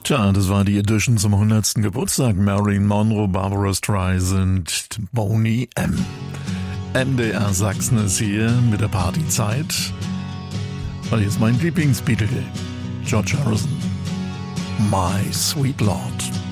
Tja, das war die Edition zum 100. Geburtstag. Marilyn Monroe, Barbara Streisand, Boney M. MDR Sachsen ist hier mit der Partyzeit. Und jetzt mein Lieblingsbeatle, George Harrison, My Sweet Lord.